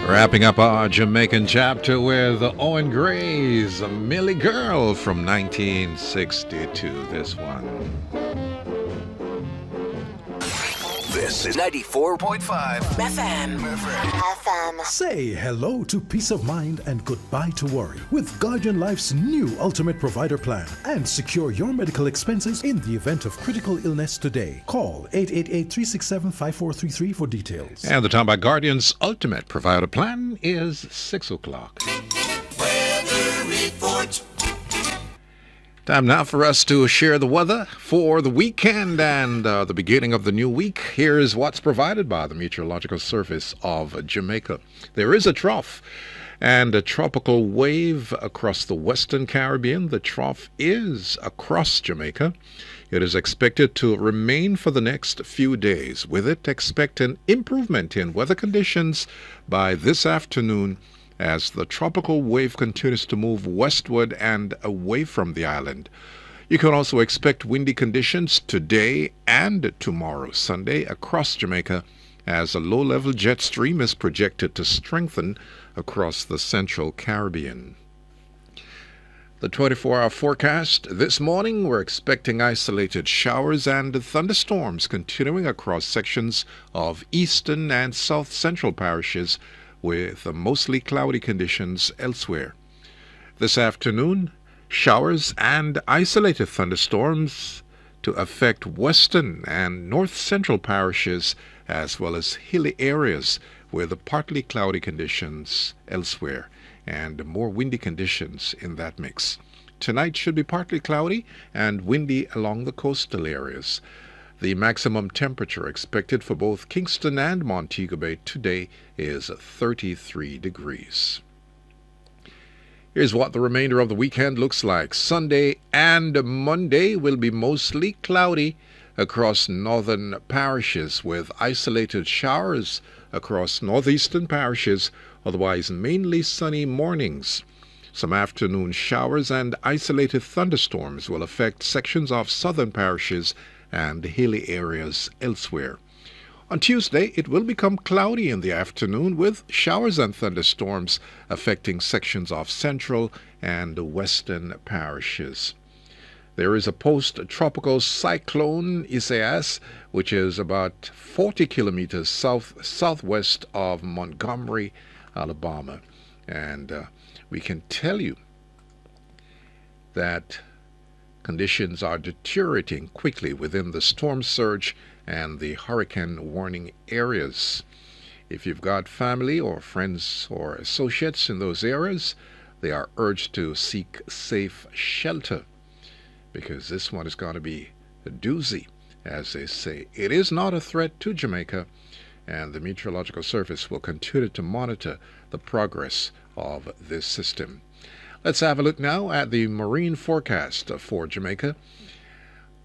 Wrapping up our Jamaican chapter with Owen Gray's Millie Girl from 1962. This one. This is 94.5 FM. Say hello to peace of mind and goodbye to worry with Guardian Life's new Ultimate Provider Plan and secure your medical expenses in the event of critical illness today. Call 888-367-5433 for details. And the time by Guardian's Ultimate Provider Plan is 6 o'clock. Weather report. Time now for us to share the weather for the weekend and the beginning of the new week. Here's what's provided by the Meteorological Service of Jamaica. There is a trough and a tropical wave across the Western Caribbean. The trough is across Jamaica. It is expected to remain for the next few days. With it, expect an improvement in weather conditions by this afternoon as the tropical wave continues to move westward and away from the island. You can also expect windy conditions today and tomorrow, Sunday, across Jamaica, as a low-level jet stream is projected to strengthen across the central Caribbean. The 24-hour forecast. This morning, we're expecting isolated showers and thunderstorms continuing across sections of eastern and south central parishes, with mostly cloudy conditions elsewhere. This afternoon, showers and isolated thunderstorms to affect western and north central parishes as well as hilly areas with partly cloudy conditions elsewhere and more windy conditions in that mix. Tonight should be partly cloudy and windy along the coastal areas. The maximum temperature expected for both Kingston and Montego Bay today is 33 degrees. Here's what the remainder of the weekend looks like. Sunday and Monday will be mostly cloudy across northern parishes with isolated showers across northeastern parishes, otherwise mainly sunny mornings. Some afternoon showers and isolated thunderstorms will affect sections of southern parishes and hilly areas elsewhere. On Tuesday, it will become cloudy in the afternoon with showers and thunderstorms affecting sections of central and western parishes. There is a post-tropical cyclone Isaias, which is about 40 kilometers southwest of Montgomery, Alabama. And we can tell you that conditions are deteriorating quickly within the storm surge and the hurricane warning areas. If you've got family or friends or associates in those areas, they are urged to seek safe shelter because this one is going to be a doozy, as they say. It is not a threat to Jamaica, and the Meteorological Service will continue to monitor the progress of this system. Let's have a look now at the marine forecast for Jamaica.